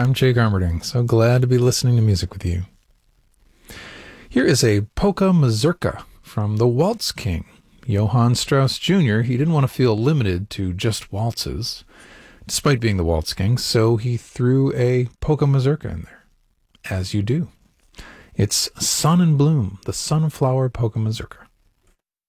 I'm Jake Armerding. So glad to be listening to music with you. Here is a polka mazurka from the Waltz King, Johann Strauss Jr. He didn't want to feel limited to just waltzes, despite being the Waltz King, so he threw a polka mazurka in there, as you do. It's Sun and Bloom, the Sunflower Polka Mazurka.